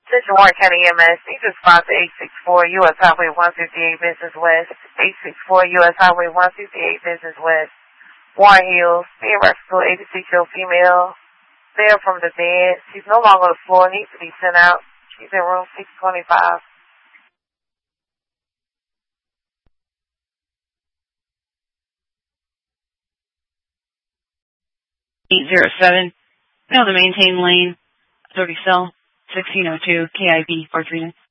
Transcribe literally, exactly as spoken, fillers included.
Central Warren County E M S, need to spot the eight six four U S Highway one fifty-eight Business West, eight six four U S Highway one fifty-eight Business West, Warren Hills, being rescued eighty-six-year-old female, there from the bed. She's no longer on the floor, needs to be sent out. She's in room six twenty-five. eight zero seven, fail to maintain lane, thirty cell, sixteen oh two, K I B four three nine.